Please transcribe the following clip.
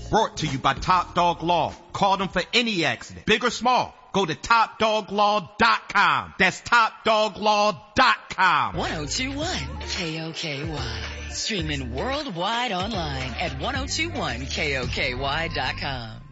Brought to you by Top Dog Law. Call them for any accident, big or small. Go to TopDogLaw.com. That's TopDogLaw.com. 1021 KOKY. Streaming worldwide online at 1021KOKY.com.